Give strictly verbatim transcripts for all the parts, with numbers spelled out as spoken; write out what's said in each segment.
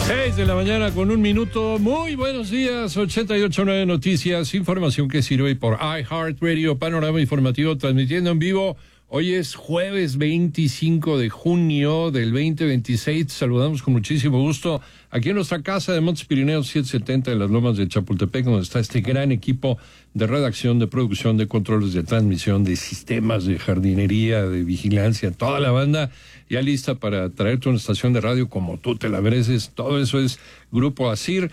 seis de la mañana con un minuto. Muy buenos días. ochenta y ocho punto nueve Noticias, información que sirve por iHeartRadio, panorama informativo transmitiendo en vivo. Hoy es jueves veinticinco de junio del veinte veintiséis. Te saludamos con muchísimo gusto aquí en nuestra casa de Montes Pirineos setecientos setenta de las Lomas de Chapultepec, donde está este gran equipo de redacción, de producción, de controles de transmisión, de sistemas de jardinería, de vigilancia, toda la banda ya lista para traerte una estación de radio como tú te la mereces. Todo eso es Grupo ASIR.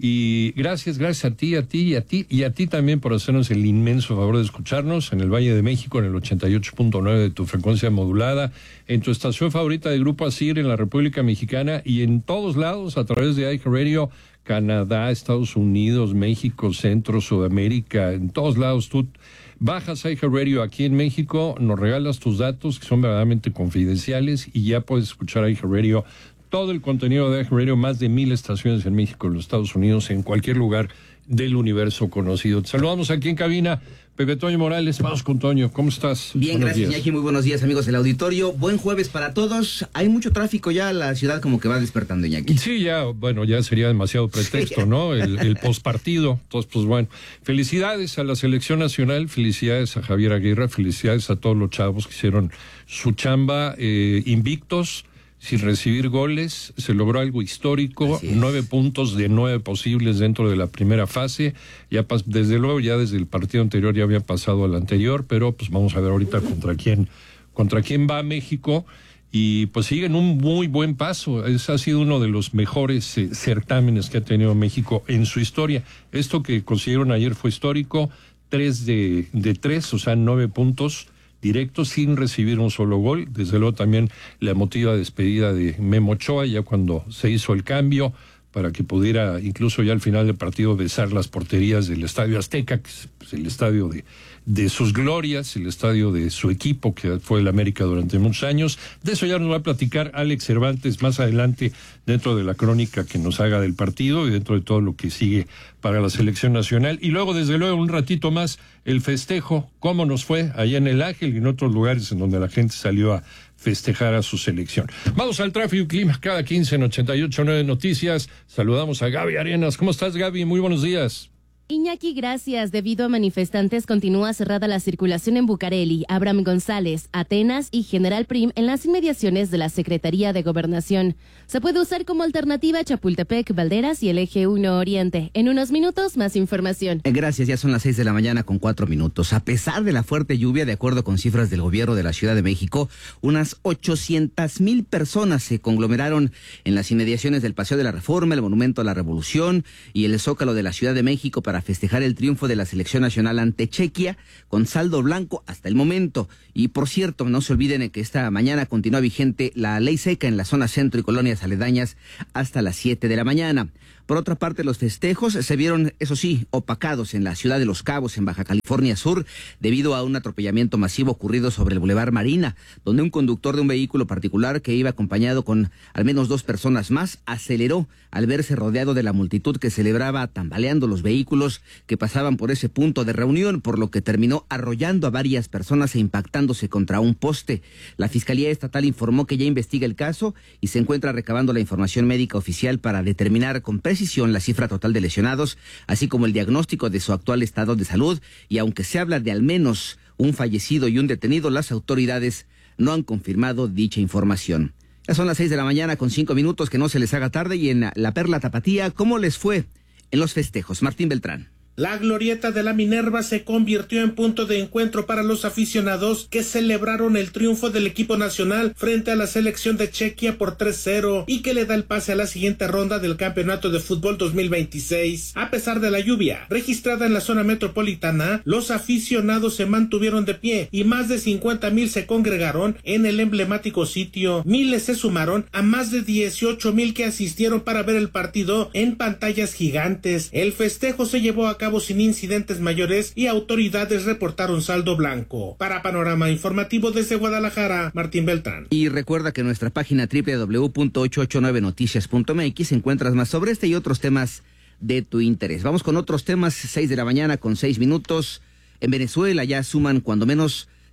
Y gracias, gracias a ti, a ti y a ti y a ti también por hacernos el inmenso favor de escucharnos en el Valle de México en el ochenta y ocho punto nueve de tu frecuencia modulada, en tu estación favorita de Grupo ASIR en la República Mexicana y en todos lados a través de iHeartRadio, Canadá, Estados Unidos, México, Centro, Sudamérica, en todos lados. Tú bajas iHeartRadio aquí en México, nos regalas tus datos que son verdaderamente confidenciales y ya puedes escuchar iHeartRadio. Todo el contenido de iHeartRadio, más de mil estaciones en México, en los Estados Unidos, en cualquier lugar del universo conocido. Te saludamos aquí en cabina, Pepe Toño Morales. Vamos con Toño, ¿cómo estás? Bien, buenos gracias, Iñaki. Muy buenos días, amigos del auditorio. Buen jueves para todos. Hay mucho tráfico ya, la ciudad como que va despertando, Iñaki. Sí, ya, bueno, ya sería demasiado pretexto, sí. ¿no? El, el pospartido. Entonces, pues bueno, felicidades a la selección nacional, felicidades a Javier Aguirre, felicidades a todos los chavos que hicieron su chamba eh, invictos, sin recibir goles. Se logró algo histórico, nueve puntos de nueve posibles dentro de la primera fase. Ya pas, desde luego, ya desde el partido anterior ya había pasado al anterior, pero pues vamos a ver ahorita contra quién, contra quién va México. Y pues siguen un muy buen paso. Ese ha sido uno de los mejores eh, certámenes que ha tenido México en su historia. Esto que consiguieron ayer fue histórico, tres de, de tres, o sea, nueve puntos directo sin recibir un solo gol. Desde luego también la emotiva despedida de Memo Ochoa ya cuando se hizo el cambio para que pudiera incluso ya al final del partido besar las porterías del Estadio Azteca, que es pues, el estadio de, de sus glorias, el estadio de su equipo que fue el América durante muchos años. De eso ya nos va a platicar Alex Cervantes más adelante dentro de la crónica que nos haga del partido y dentro de todo lo que sigue para la selección nacional. Y luego, desde luego, un ratito más, el festejo, cómo nos fue allá en el Ángel y en otros lugares en donde la gente salió a festejar a su selección. Vamos al tráfico y clima cada quince en ochenta y ocho punto nueve Noticias. Saludamos a Gaby Arenas. ¿Cómo estás, Gaby? Muy buenos días. Iñaki, gracias. Debido a manifestantes, continúa cerrada la circulación en Bucareli, Abraham González, Atenas y General Prim en las inmediaciones de la Secretaría de Gobernación. Se puede usar como alternativa Chapultepec, Valderas y el Eje uno Oriente. En unos minutos, más información. Gracias, ya son las seis de la mañana con cuatro minutos. A pesar de la fuerte lluvia, de acuerdo con cifras del gobierno de la Ciudad de México, unas ochocientas mil personas se conglomeraron en las inmediaciones del Paseo de la Reforma, el Monumento a la Revolución y el Zócalo de la Ciudad de México para para festejar el triunfo de la selección nacional ante Chequia con saldo blanco hasta el momento. Y por cierto, no se olviden que esta mañana continúa vigente la ley seca en la zona centro y colonias aledañas hasta las siete de la mañana. Por otra parte, los festejos se vieron, eso sí, opacados en la ciudad de Los Cabos, en Baja California Sur, debido a un atropellamiento masivo ocurrido sobre el Boulevard Marina, donde un conductor de un vehículo particular que iba acompañado con al menos dos personas más aceleró al verse rodeado de la multitud que celebraba tambaleando los vehículos que pasaban por ese punto de reunión, por lo que terminó arrollando a varias personas e impactándose contra un poste. La Fiscalía Estatal informó que ya investiga el caso y se encuentra recabando la información médica oficial para determinar con precisión la cifra total de lesionados, así como el diagnóstico de su actual estado de salud, y aunque se habla de al menos un fallecido y un detenido, las autoridades no han confirmado dicha información. Ya son las seis de la mañana con cinco minutos, que no se les haga tarde. Y en la Perla Tapatía, ¿cómo les fue en los festejos? Martín Beltrán. La glorieta de la Minerva se convirtió en punto de encuentro para los aficionados que celebraron el triunfo del equipo nacional frente a la selección de Chequia por tres cero y que le da el pase a la siguiente ronda del Campeonato de Fútbol dos mil veintiséis. A pesar de la lluvia registrada en la zona metropolitana, los aficionados se mantuvieron de pie y más de cincuenta mil se congregaron en el emblemático sitio. Miles se sumaron a más de dieciocho mil que asistieron para ver el partido en pantallas gigantes. El festejo se llevó a cabo sin incidentes mayores y autoridades reportaron saldo blanco. Para Panorama Informativo desde Guadalajara, Martín Beltrán. Y recuerda que en nuestra página doble u doble u doble u punto ochocientos ochenta y nueve noticias punto m x encuentras más sobre este y otros temas de tu interés. Vamos con otros temas, seis de la mañana con seis minutos. En Venezuela ya suman cuando menos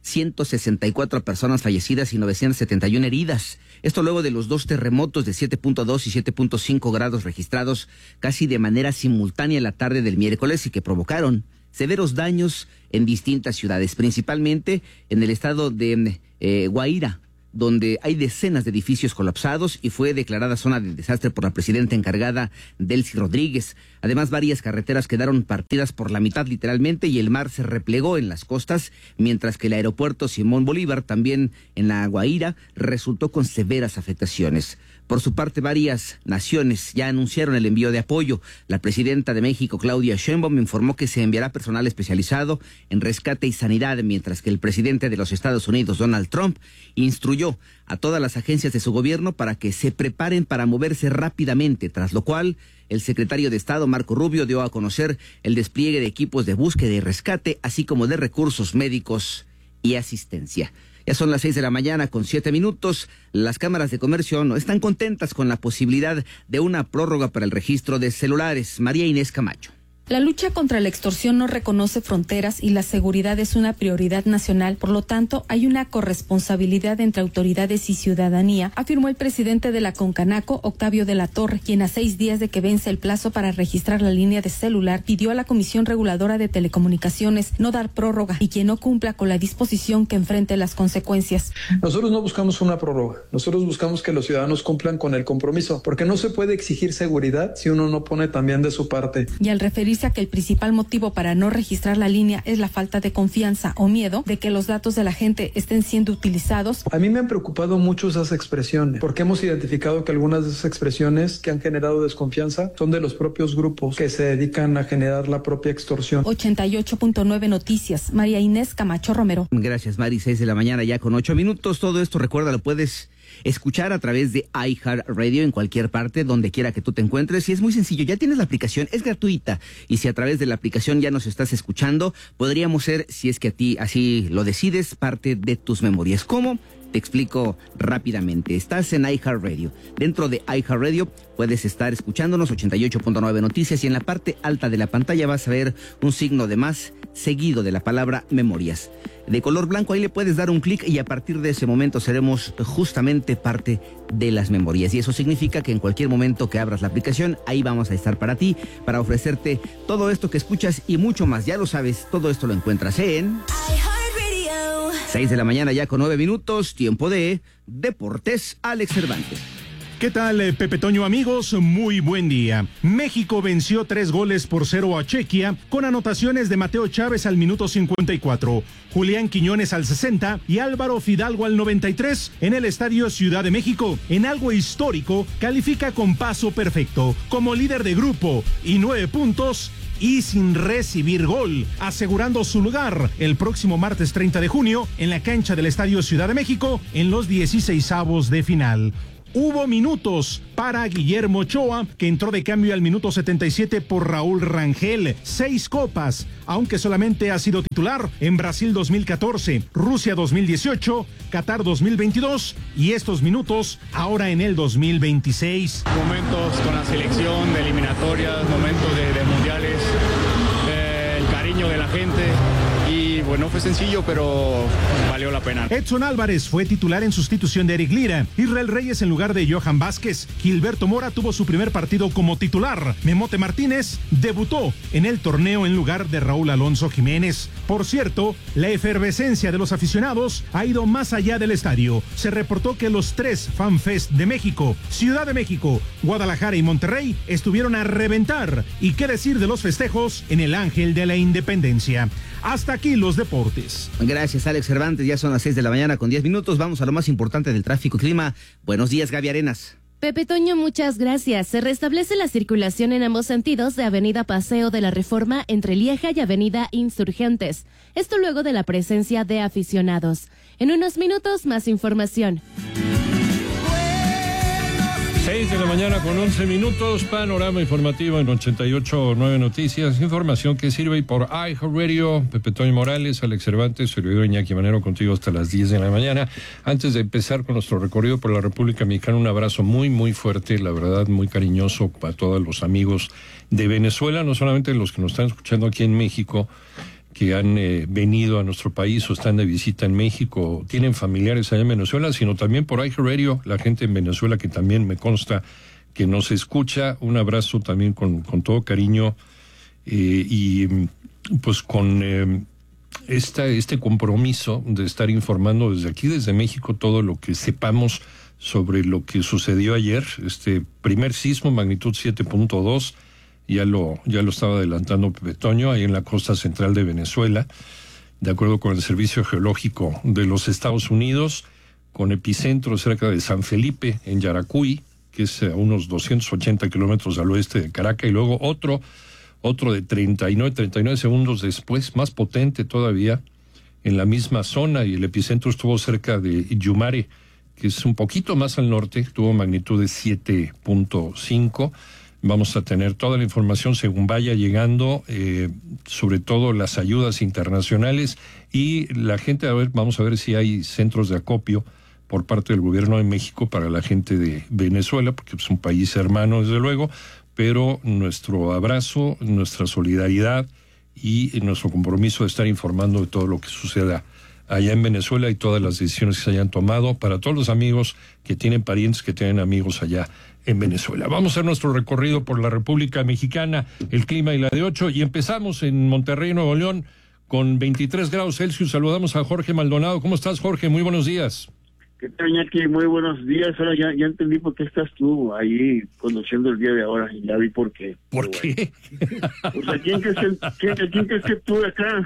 ciento sesenta y cuatro personas fallecidas y novecientas setenta y una heridas. Esto luego de los dos terremotos de siete punto dos y siete punto cinco grados registrados casi de manera simultánea la tarde del miércoles y que provocaron severos daños en distintas ciudades, principalmente en el estado de eh, Guaira, donde hay decenas de edificios colapsados y fue declarada zona de desastre por la presidenta encargada, Delcy Rodríguez. Además, varias carreteras quedaron partidas por la mitad literalmente y el mar se replegó en las costas, mientras que el aeropuerto Simón Bolívar, también en la Guaira, resultó con severas afectaciones. Por su parte, varias naciones ya anunciaron el envío de apoyo. La presidenta de México, Claudia Sheinbaum, informó que se enviará personal especializado en rescate y sanidad, mientras que el presidente de los Estados Unidos, Donald Trump, instruyó a todas las agencias de su gobierno para que se preparen para moverse rápidamente, tras lo cual el secretario de Estado, Marco Rubio, dio a conocer el despliegue de equipos de búsqueda y rescate, así como de recursos médicos y asistencia. Ya son las seis de la mañana con siete minutos. Las cámaras de comercio no están contentas con la posibilidad de una prórroga para el registro de celulares. María Inés Camacho. La lucha contra la extorsión no reconoce fronteras y la seguridad es una prioridad nacional. Por lo tanto, hay una corresponsabilidad entre autoridades y ciudadanía, afirmó el presidente de la Concanaco, Octavio de la Torre, quien a seis días de que vence el plazo para registrar la línea de celular, pidió a la Comisión Reguladora de Telecomunicaciones no dar prórroga y quien no cumpla con la disposición que enfrente las consecuencias. Nosotros no buscamos una prórroga, nosotros buscamos que los ciudadanos cumplan con el compromiso, porque no se puede exigir seguridad si uno no pone también de su parte. Y al referirse a que el principal motivo para no registrar la línea es la falta de confianza o miedo de que los datos de la gente estén siendo utilizados. A mí me han preocupado mucho esas expresiones, porque hemos identificado que algunas de esas expresiones que han generado desconfianza son de los propios grupos que se dedican a generar la propia extorsión. ochenta y ocho punto nueve Noticias, María Inés Camacho Romero. Gracias, Mari. Seis de la mañana ya con ocho minutos. Todo esto, recuerda, lo puedes escuchar a través de iHeartRadio en cualquier parte, donde quiera que tú te encuentres. Y es muy sencillo, ya tienes la aplicación, es gratuita. Y si a través de la aplicación ya nos estás escuchando, podríamos ser, si es que a ti así lo decides, parte de tus memorias. ¿Cómo? Te explico rápidamente. Estás en iHeartRadio. Dentro de iHeartRadio puedes estar escuchándonos, ochenta y ocho punto nueve Noticias, y en la parte alta de la pantalla vas a ver un signo de más seguido de la palabra memorias. De color blanco, ahí le puedes dar un clic y a partir de ese momento seremos justamente parte de las memorias. Y eso significa que en cualquier momento que abras la aplicación, ahí vamos a estar para ti, para ofrecerte todo esto que escuchas y mucho más. Ya lo sabes, todo esto lo encuentras en seis de la mañana ya con nueve minutos, tiempo de Deportes. Alex Cervantes. ¿Qué tal, Pepe Toño, amigos? Muy buen día. México venció tres goles por cero a Chequia, con anotaciones de Mateo Chávez al minuto cincuenta y cuatro, Julián Quiñones al sesenta y Álvaro Fidalgo al noventa y tres en el Estadio Ciudad de México. En algo histórico, califica con paso perfecto, como líder de grupo y nueve puntos y sin recibir gol, asegurando su lugar el próximo martes treinta de junio en la cancha del Estadio Ciudad de México en los dieciseisavos de final. Hubo minutos para Guillermo Ochoa, que entró de cambio al minuto setenta y siete por Raúl Rangel. Seis copas, aunque solamente ha sido titular en Brasil dos mil catorce, Rusia dos mil dieciocho, Qatar dos mil veintidós y estos minutos ahora en el dos mil veintiséis. Momentos con la selección de eliminatorias, momentos de, de mundiales, eh, el cariño de la gente. Y bueno, fue sencillo, pero valió la pena. Edson Álvarez fue titular en sustitución de Eric Lira. Israel Reyes en lugar de Johan Vázquez. Gilberto Mora tuvo su primer partido como titular. Memote Martínez debutó en el torneo en lugar de Raúl Alonso Jiménez. Por cierto, la efervescencia de los aficionados ha ido más allá del estadio. Se reportó que los tres FanFest de México, Ciudad de México, Guadalajara y Monterrey estuvieron a reventar. Y qué decir de los festejos en el Ángel de la Independencia. Hasta aquí los deportes. Gracias, Alex Cervantes. Ya son las seis de la mañana con diez minutos. Vamos a lo más importante del tráfico y clima. Buenos días, Gaby Arenas. Pepe Toño, muchas gracias. Se restablece la circulación en ambos sentidos de Avenida Paseo de la Reforma entre Lieja y Avenida Insurgentes. Esto luego de la presencia de aficionados. En unos minutos, más información. seis de la mañana con once minutos, panorama informativo en ochenta y ocho punto nueve Noticias, información que sirve por iHeartRadio. Pepe Toño Morales, Alex Cervantes, servidor Iñaki Manero, contigo hasta las diez de la mañana. Antes de empezar con nuestro recorrido por la República Mexicana, un abrazo muy, muy fuerte, la verdad, muy cariñoso para todos los amigos de Venezuela, no solamente los que nos están escuchando aquí en México, que han eh, venido a nuestro país o están de visita en México, tienen familiares allá en Venezuela, sino también por iHeartRadio, la gente en Venezuela que también me consta que nos escucha. Un abrazo también con, con todo cariño eh, y pues con eh, esta, este compromiso de estar informando desde aquí, desde México, todo lo que sepamos sobre lo que sucedió ayer, este primer sismo, magnitud siete punto dos, ya lo, ya lo estaba adelantando Pepe Toño, ahí en la costa central de Venezuela, de acuerdo con el Servicio Geológico de los Estados Unidos, con epicentro cerca de San Felipe, en Yaracuy, que es a unos doscientos ochenta kilómetros al oeste de Caracas, y luego otro, otro de treinta y nueve, treinta y nueve segundos después, más potente todavía, en la misma zona, y el epicentro estuvo cerca de Yumare, que es un poquito más al norte, tuvo magnitud de siete punto cinco. Vamos a tener toda la información según vaya llegando, eh, sobre todo las ayudas internacionales y la gente, a ver, vamos a ver si hay centros de acopio por parte del gobierno de México para la gente de Venezuela, porque es un país hermano, desde luego, pero nuestro abrazo, nuestra solidaridad y nuestro compromiso de estar informando de todo lo que suceda allá en Venezuela y todas las decisiones que se hayan tomado para todos los amigos que tienen parientes, que tienen amigos allá en Venezuela. Vamos a hacer nuestro recorrido por la República Mexicana, el clima y la de ocho, y empezamos en Monterrey, Nuevo León, con veintitrés grados Celsius. Saludamos a Jorge Maldonado. ¿Cómo estás, Jorge? Muy buenos días. ¿Qué tal, Iñaki? Muy buenos días. Ahora ya, ya entendí por qué estás tú ahí conduciendo el día de ahora. Ya vi por qué. ¿Por Pero qué? Bueno. Pues ¿a quién crees que, quién, quién crees que tú acá?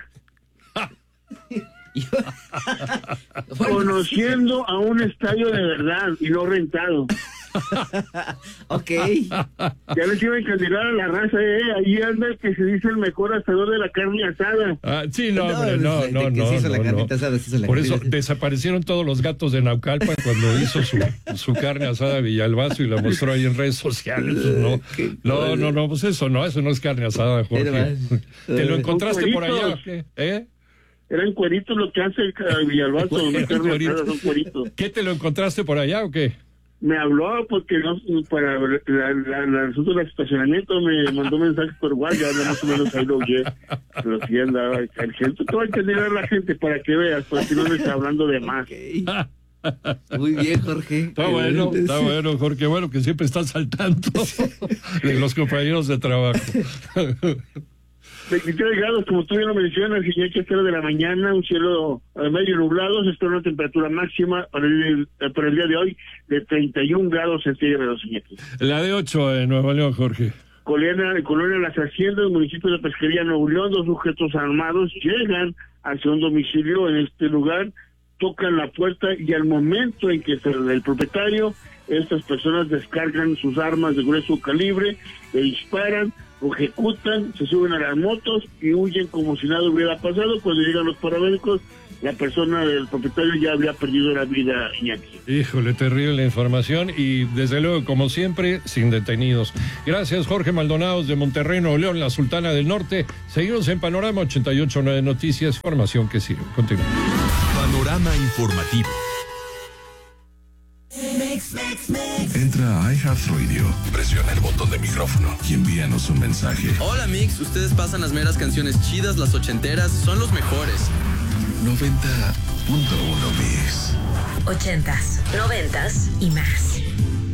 Conociendo a un estadio de verdad y no rentado. Ok. Ya les iba a encandilar a la raza, eh. Ahí anda el que se dice el mejor asador de la carne asada. Ah, sí, no, hombre, no, no, no. no, se hizo la no, carnita no. asada, se hizo la Por carnita. eso desaparecieron todos los gatos de Naucalpan cuando hizo su, su carne asada Villalbazo y la mostró ahí en redes sociales. No, no, no, no, pues eso no, eso no es carne asada, Jorge. ¿Te lo encontraste por allá o qué? ¿Eh? Eran cueritos lo que hace el Villalbazo, no carne asada, son cueritos. ¿Qué, te lo encontraste por allá o qué? Me habló porque no, para la, la, la, asunto del estacionamiento me mandó mensajes por WhatsApp, ya más o menos ahí lo oye, pero sí andaba el gente, te va a entender a la gente para que veas, porque si no me está hablando de más. Muy bien, Jorge. Está bueno, está bueno, Jorge, bueno que siempre estás al tanto de los compañeros de trabajo. veintitrés grados, como tú bien lo mencionas, y ya que es de la mañana, un cielo medio nublado, se espera una temperatura máxima para el, para el día de hoy de treinta y un grados centígrados. La de ocho en Nuevo León, Jorge. Colonia, Colonia Las Haciendas, municipio de Pesquería, Nuevo León, dos sujetos armados llegan hacia un domicilio en este lugar, tocan la puerta y al momento en que se el propietario, estas personas descargan sus armas de grueso calibre, le disparan, lo ejecutan, se suben a las motos y huyen como si nada hubiera pasado. Cuando llegan los paramédicos, la persona del propietario ya había perdido la vida, Iñaki. Híjole, terrible la información y desde luego, como siempre, sin detenidos. Gracias, Jorge Maldonado de Monterrey, Nuevo León, la Sultana del Norte. Seguimos en Panorama ochenta y ocho punto nueve Noticias, información que sirve. Continúa. Panorama informativo. Entra a iHeartRadio, presiona el botón de micrófono y envíanos un mensaje. Hola Mix, ustedes pasan las meras canciones chidas, las ochenteras, son los mejores. noventa punto uno Mix. Ochentas, noventas y más.